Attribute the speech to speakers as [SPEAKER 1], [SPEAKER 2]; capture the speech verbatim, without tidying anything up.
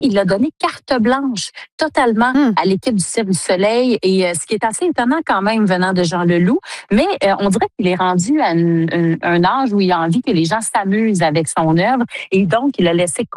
[SPEAKER 1] il a donné carte blanche totalement
[SPEAKER 2] Mmh.
[SPEAKER 1] à l'équipe du Cirque du Soleil et euh, ce qui est assez étonnant quand même venant de Jean Leloup, mais euh, on dirait qu'il est rendu à une- une- un âge où il a envie que les gens s'amusent avec son œuvre et donc il a laissé